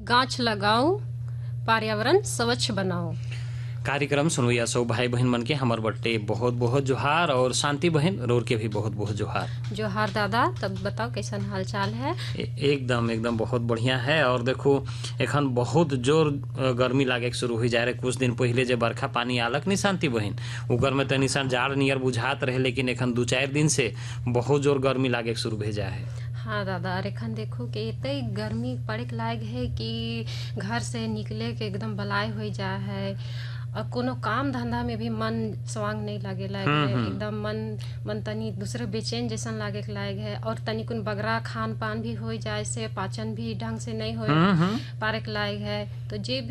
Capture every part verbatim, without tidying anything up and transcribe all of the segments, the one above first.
गाछ लगाओ, पर्यावरण स्वच्छ बनाओ। कार्यक्रम सुनोया सो भाई बहन मन के हमर बट्टे बहुत बहुत जोहार और शांति बहन रोर के भी बहुत बहुत जोहार। जोहार दादा। तब बताओ कैसन हाल चाल है? ए, एकदम एकदम बहुत बढ़िया है। और देखो एखन बहुत जोर गर्मी लागे शुरू हो जा रहे। कुछ दिन पहले जो बरखा पानी आलक नहीं शांति बहन, उगर में तो निशान जाड़ नियर बुझात रहे, लेकिन एखन दो चार दिन से बहुत जोर गर्मी लागे शुरू हो जा है। हाँ दादा, और एखन देखो कि इतनी गर्मी पड़े के लायक है कि घर से निकले के एकदम बलाय हो जा है और कोनो काम धंधा में भी मन स्वांग नहीं लागे लायक है। एकदम मन मन तनी दूसरे बेचैन जैसन लागे के लायक है। और तनी कुन बगरा खान पान भी हो जाए से पाचन भी ढंग से नहीं हो पारे के लायक है। तो जे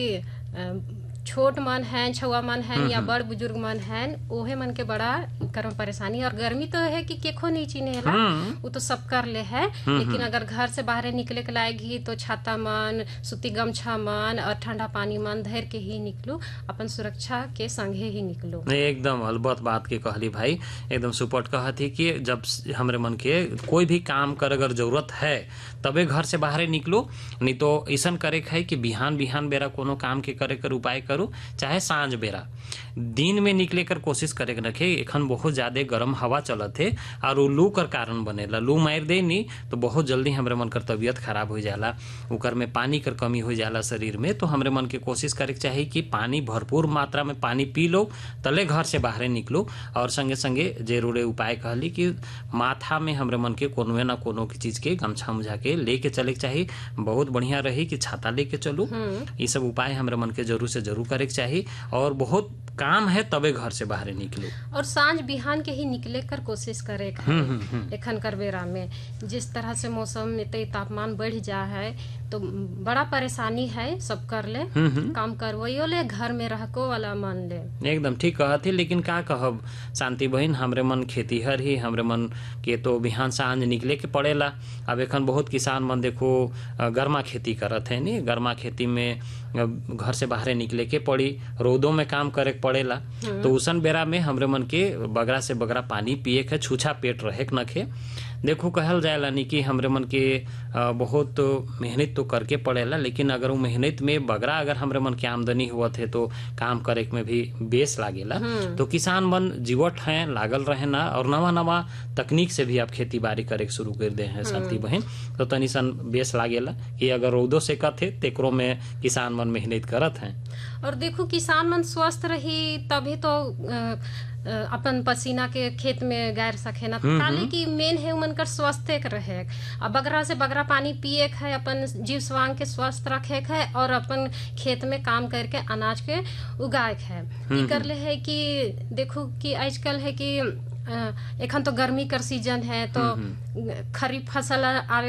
भी छोट मन है, छुआ मन है या बड़ बुजुर्ग मन है, ओहे मन के बड़ा कर्म परेशानी। और गर्मी तो है कि केखो नहीं चिन्हेला, वो तो सब कर ले है। लेकिन अगर घर से बाहर निकले के लायक तो छाता मन, सूती गमछा मन और ठंडा पानी मन धैर के ही निकलू, अपन सुरक्षा के संगे ही निकलू। एकदम अलबत बात के कहली भाई, एकदम सुपट कहती कि जब हमरे मन के कोई भी काम कर अगर जरूरत है तबे घर से बाहर निकलो, नहीं तो ऐसा करे है कि बिहान बिहान बेरा कोनो काम के करे कर उपाय करो, चाहे सांझ बेरा। दिन में निकले कर कोशिश करे रखे। एखन बहुत ज्यादा गर्म हवा चलत है और लू कर कारण बनेला। लू मार दे नहीं तो बहुत जल्दी हमरे मन कर तबियत खराब हो जाला, उकर में पानी कर कमी हो जाला शरीर में। तो हमरे मन के कोशिश करे चाहिए कि पानी भरपूर मात्रा में पानी पी लो, तले घर से बाहर निकलो। और संगे संगे जरूरे उपाय कहली कि माथा में हमरे मन के कोनो ना कोनो की चीज के गमछा मुझा के लेके चले के चाहिए। बहुत बढ़िया रही कि छाता लेके चलू। ये सब उपाय हमरे मन के जरूर से जरूर करे के चाहिए। और बहुत काम है तबे घर से बाहर निकलो और सांझ बिहान के ही निकले कर कोशिश करे। एखन कर बेरा में जिस तरह से मौसम में तापमान बढ़ जा है तो बड़ा परेशानी है। सब कर ले काम करवो ले, घर में रहको वाला मन ले। एकदम ठीक कहत है। लेकिन का कहब शांति बहन, हमरे मन खेतीहर ही हमरे मन के तो बिहान सांझ निकले के पड़ेला। अब एखन बहुत किसान मन देखो गर्मा खेती करत है नी, गर्मा खेती में घर से बाहर निकले के पड़ी, रोदों में काम करे के पड़ेला। तो उसन बेरा में हमरे मन के बगरा से बगरा पानी पिए के, छूछा पेट रहे के नखे। देखो कहल जाएला नहीं कि हमरे मन के बहुत मेहनत तो करके पड़ेला, लेकिन अगर वो मेहनत में बगरा अगर हमरे मन के आमदनी हुआ थे तो काम करे में भी बेस लागेला। तो किसान मन जीवट हैं लागल रहे ना, और नवा नवा तकनीक से भी आप खेती बाड़ी करे शुरू कर दे हैं शांति बहन। तो तनी सन बेस लागेला कि अगर रौदो से कथे तेकरो में किसान मन मेहनत करत हैं। और देखो किसान मन स्वस्थ रही तभी तो अपन पसीना के खेत में गैर सके ना। काले की मेन है उमन कर स्वस्थ रहे। अब बगरा से बगरा पानी पिए है, अपन जीव स्वांग के स्वस्थ रखे है और अपन खेत में काम करके अनाज के उगाए है। कर ले है कि देखो कि आजकल है कि एखन तो गर्मी कर सीजन है तो खरीफ फसल आवे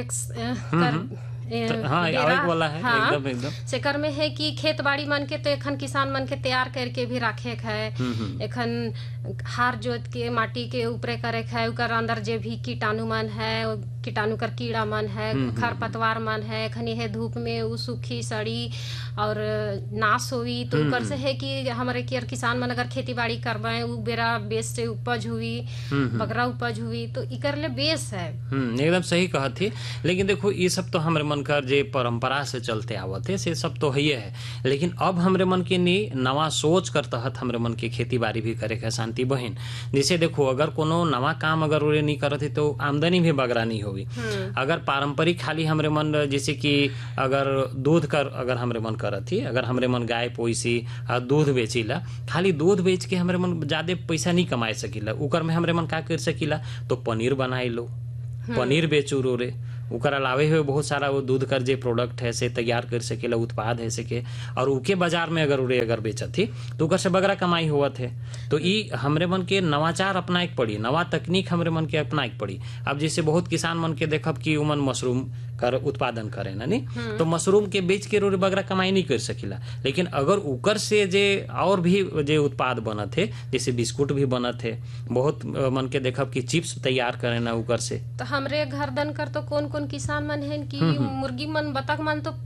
कर हाँ, वाला है। हाँ, एकदम एकदम सेकर में है कि खेत बाड़ी मन के तो एखन किसान मन के तैयार करके भी रखे है। एखन हार जोत के माटी के ऊपरे करे है, उकर अंदर जे भी कीटाणु मन है, कीटाणु कर कीड़ा मन है, खरपतवार मन है, एखन है धूप में वो सूखी सड़ी और नाश हुई। तो उकर से है कि हमारे किसान मन अगर खेती बाड़ी करवाए उ बेरा बेस से उपज हुई, बगरा उपज हुई, तो इकर ले बेस है। एकदम सही कहा थी। लेकिन देखो ये सब तो हमारे मन कर जे परंपरा से चलते आवत है, से सब तो है है। लेकिन अब हमरे मन के नी नवा सोच कर तहत हमरे मन के खेती बाड़ी भी करे है शांति बहन। जैसे देखो अगर कोनो नवा काम अगर उरे नहीं करत है तो आमदनी भी बगरा नहीं होगी। अगर पारंपरिक खाली हमरे मन जैसे कि अगर दूध कर अगर हमरे मन करत ही, अगर हमरे मन गाय पोइसी और दूध बेचीला, खाली दूध बेच के हमरे मन ज्यादा पैसा नहीं कमाए सकीला। उकर में हमरे मन का कर सकीला तो पनीर बनाए लो, पनीर बेचू रो रे। उकर अलावे हुए बहुत सारा वो दूध कर जे प्रोडक्ट है से तैयार कर सकेला, उत्पाद है सके, और उके बाजार में अगर उरे अगर बेचत थी तो उकर से बगरा कमाई हुआ थे। तो ई हमरे मन के नवाचार अपनाए पड़ी, नवा तकनीक हमरे मन के अपनाए पड़ी। अब जैसे बहुत किसान मन के देखब कि उमन मशरूम कर उत्पादन करे ना नहीं, तो मशरूम के बेच के रोरे बगरा कमाई नहीं कर सकीला। लेकिन अगर उकर से जे और भी जे उत्पाद बनत है, जैसे बिस्कुट भी बनत है, बहुत मन के देखब कि चिप्स तैयार करे ना उकर से। तो हमरे घर दन कर तो कौन कौन किसान मन है कि मुर्गी मन बतख मन तो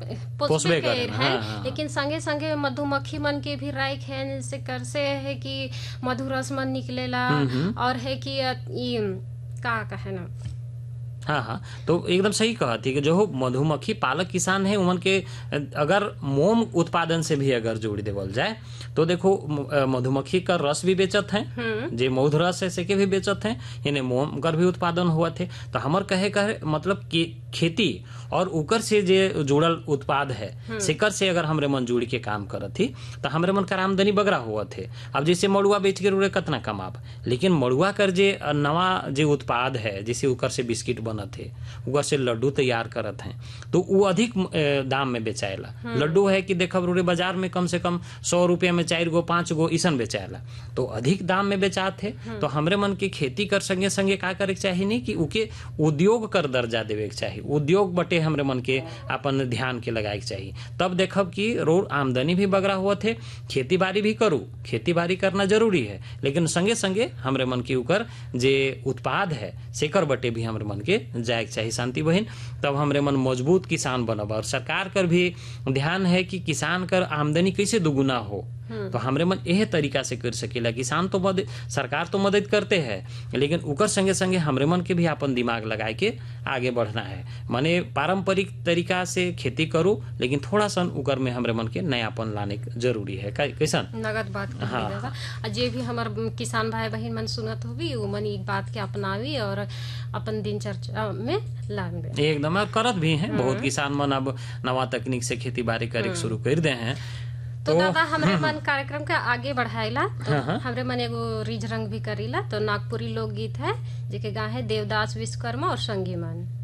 पोसबे करे हैं, लेकिन संगे संगे मधुमक्खी मन के भी राख है, से कर से है कि मधुरस मन निकलेला। और है कि का कहे ना हाँ हाँ, तो एकदम सही कहा थी कि जो मधुमक्खी पालक किसान है उमन के अगर मोम उत्पादन से भी अगर जोड़ देवल जाए तो देखो मधुमक्खी का रस भी बेचत हैं, जे मौध रस है से के भी बेचत हैं, यानी मोम कर भी उत्पादन हुआ थे। तो हमार कहे कहे मतलब कि खेती और उकर से जे जुड़ल उत्पाद है सेकर से अगर हमरे मन जुड़ के काम करत थी तो हमरे मन का आमदनी बगरा हुआ थे। अब जैसे मड़ुआ बेच के रुड़े कितना कमाब, लेकिन मड़ुआ कर जे नवा जे उत्पाद है जैसे उकर से बिस्किट बनत है, उकर से लड्डू तैयार करत हैं तो वो अधिक दाम में बेचाएला। लड्डू है कि देखब रुड़े बाजार में कम से कम सौ रुपये में चार गो पांच गो ईसन बेचाएला, तो अधिक दाम में बेचात है। तो हमरे मन की खेती कर संगे संगे का करे के चाहिए नहीं कि उके उद्योग कर दर्जा देवे के चाहिए, उद्योग बटे हमरे मन के अपन ध्यान के लगाए के चाहिए। तब देखब कि रोड आमदनी भी बगरा हुआ थे, खेती बाड़ी भी करूँ, खेती बाड़ी करना जरूरी है, लेकिन संगे संगे हमरे मन के ऊपर जे उत्पाद है सेकर बटे भी हमरे मन के जाए के चाहिए शांति बहन। तब हमरे मन मजबूत किसान बनब। और सरकार कर भी ध्यान है कि किसान कर आमदनी कैसे दुगुना हो, तो हमरे मन यह तरीका से कर सकेला। किसान तो मदद, सरकार तो मदद करते हैं, लेकिन उकर संगे संगे हमरे मन के भी अपन दिमाग लगाए के आगे बढ़ना है। माने पारंपरिक तरीका से खेती करूँ, लेकिन थोड़ा सा उकर में हमरे मन के नयापन लाने जरूरी है। कैसन नगद बात हाँ। जे भी हमार किसान भाई बहन मन सुनत होगी वो मन एक बात के अपनावी और अपन दिनचर्या में लावे एकदम करत भी हैं। बहुत किसान मन अब नवा तकनीक से खेती बाड़ी करे शुरू कर दे हैं। तो दादा हमरे मन कार्यक्रम के आगे बढ़ाएला तो हमरे मन एगो रिझ रंग भी करीला। तो नागपुरी लोकगीत है जेके गा है देवदास विश्वकर्मा और संगी मन।